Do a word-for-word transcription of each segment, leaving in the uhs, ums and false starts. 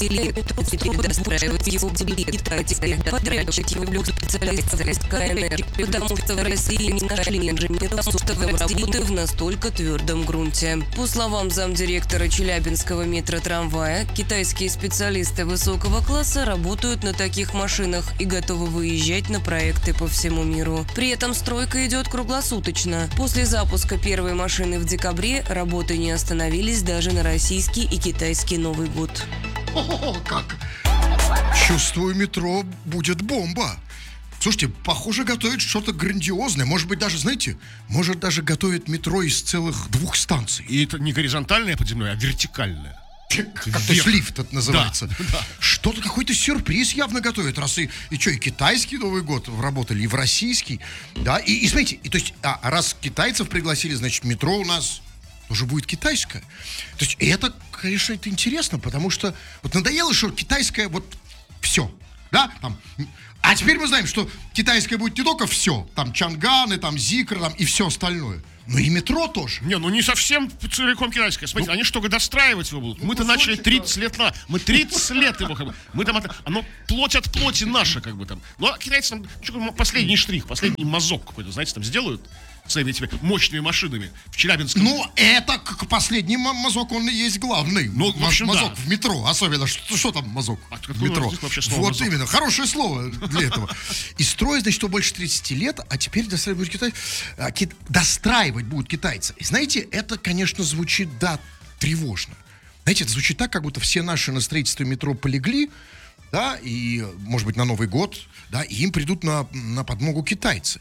достраивать его китайцы. Подрядчики влюб специалист КНР, потому что в России не нашли инженеров суставом работы в настолько твердом грунте. По словам замдиректора Челябинского метротрамвая, китайские специалисты высокого класса работают на таких машинах и готовы выезжать на проекты по всему миру. При этом стройка идет круглосуточно. После запуска первой машины в декабре работы не остановились даже на российский и китайский Новый год. О, как! Чувствую, метро будет бомба. Слушайте, похоже, готовит что-то грандиозное. Может быть, даже, знаете, может даже готовит метро из целых двух станций. И это не горизонтальное под землей, а вертикальное. Как-то лифт это называется. Да, да. Что-то, какой-то сюрприз явно готовит. Раз и, и что, и китайский Новый год работали, и в российский. Да, и, и смотрите, и, то есть, а, раз китайцев пригласили, значит, метро у нас уже будет китайское. То есть, и это, конечно, это интересно, потому что вот надоело, что китайское вот все, да, там. А теперь мы знаем, что китайское будет не только все, там Чанганы, там Зикр, там и все остальное. Но и метро тоже. Не, ну не совсем целиком китайское. Смотрите, ну, они что, достраивать его будут? Мы-то ну, начали тридцать лет на. Мы тридцать лет его как бы. Мы там, оно плоть от плоти наша, как бы там. Ну, а китайцы там, что, последний штрих, последний мазок какой-то, знаете, там сделают своими этими мощными машинами в Челябинском. Ну, это как последний мазок, он и есть главный. Ну, в общем, мазок да. в метро, особенно. Что, что там мазок а, в метро? Вот мазок? Именно, хорошее слово для этого. И строить, значит, что больше тридцати лет, а теперь достраивать будут китайцы. Достраивать будут китайцы. И знаете, это, конечно, звучит, да, тревожно. Знаете, это звучит так, как будто все наши на строительство метро полегли, да, и, может быть, на Новый год, да, и им придут на, на подмогу китайцы.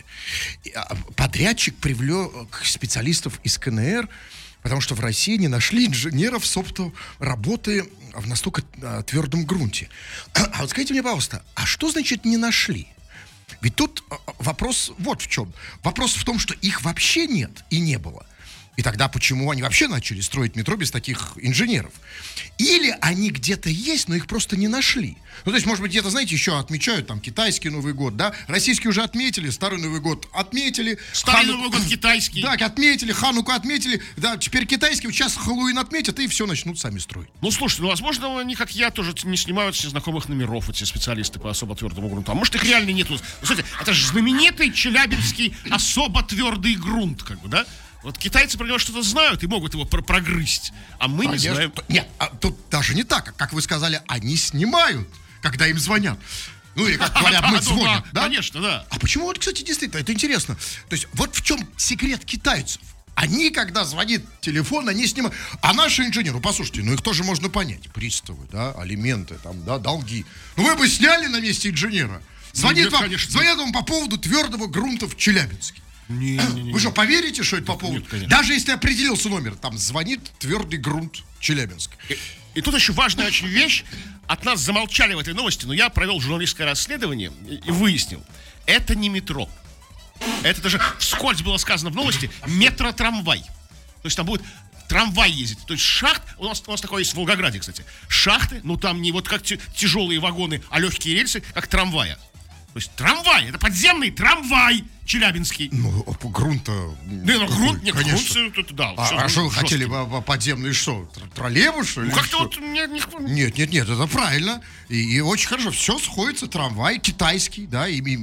Подрядчик привлек специалистов из КНР, потому что в России не нашли инженеров, собственно, работы в настолько а, твердом грунте. А вот скажите мне, пожалуйста, а что значит не нашли? Ведь тут вопрос вот в чем. Вопрос в том, что их вообще нет и не было. И тогда почему они вообще начали строить метро без таких инженеров? Или они где-то есть, но их просто не нашли? Ну, то есть, может быть, где-то, знаете, еще отмечают там китайский Новый год, да? Российский уже отметили, Старый Новый год отметили. Старый Хану... Новый год китайский. Да, отметили, Хануку отметили. Да, теперь китайский, вот сейчас Хэллоуин отметят, и все начнут сами строить. Ну, слушайте, ну, возможно, они, как я, тоже не снимают с незнакомых номеров, эти специалисты по особо твердому грунту. А может, их реально нету. Ну, смотрите, это же знаменитый челябинский особо твердый грунт, как бы, да? Вот китайцы про него что-то знают и могут его про- прогрызть, а мы не Конечно. знаем. Нет, а тут даже не так, как вы сказали, они снимают, когда им звонят. Ну, или, как говорят, мы звоним, да? Конечно, да. А почему, вот, кстати, действительно, это интересно. То есть, вот в чем секрет китайцев. Они, когда звонит телефон, они снимают. А наши инженеры, послушайте, ну их тоже можно понять. Приставы, да, алименты, там, да, долги. Ну, вы бы сняли на месте инженера. Звонит Нет, вам, конечно. звонят вам по поводу твердого грунта в Челябинске. Не, не, не, Вы что, поверите, что это по поводу? Нет, даже если определился номер, там звонит твердый грунт Челябинск. И, и тут еще важная очень вещь. От нас замолчали в этой новости, но я провел журналистское расследование и, и выяснил. Это не метро. Это даже вскользь было сказано в новости. Метротрамвай. То есть там будет трамвай ездить. То есть шахт, у нас, у нас такое есть в Волгограде, кстати. Шахты, ну там не вот как т- тяжелые вагоны, а легкие рельсы, как трамвая. То есть трамвай, это подземный трамвай челябинский. Ну, грунт-то... Да, ну грунт, нет, конечно. грунт, это, да. А, а что вы хотели, подземный что, троллейбус, что ли? Ну, как-то что? вот... Мне, не... Нет, нет, нет, это правильно. И, и очень хорошо, все сходится, трамвай, китайский, да, и, и,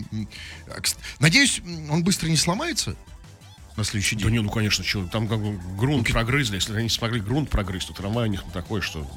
надеюсь, он быстро не сломается на следующий день. Да не, ну конечно, что, там как бы грунт прогрызли. Если они смогли грунт прогрызть, то трамвай у них такой, что...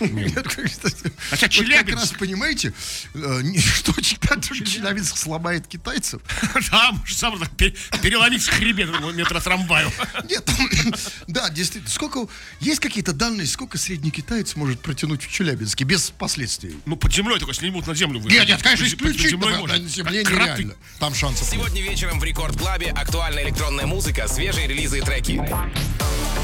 Хотя Челябинск... Как раз, понимаете, что Челябинск сломает китайцев. Да, может, сам переломить хребет метротрамваю. Нет, да, действительно. Сколько... Есть какие-то данные, сколько средний китаец может протянуть в Челябинске без последствий? Ну, под землей только, если не будут на землю выходить. Нет, нет, конечно, исключительно. На земле нереально. Там шансов. Сегодня вечером в Рекорд Клабе актуальная электронная музыка, свежие релизы и треки.